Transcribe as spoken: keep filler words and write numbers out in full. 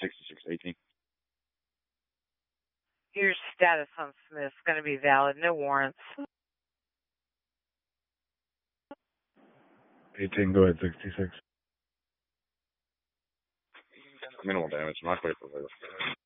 sixty-six eighteen. Your status on Smith is going to be valid. No warrants. eighteen, go ahead, sixty-six. Minimal damage, not quite for